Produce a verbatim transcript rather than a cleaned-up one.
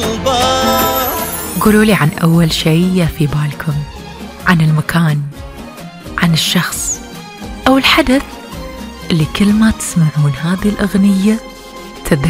طلباه. قولوا لي عن أول شيء في بالكم، عن المكان، عن الشخص أو الحدث اللي كل ما تسمعون هذه الأغنية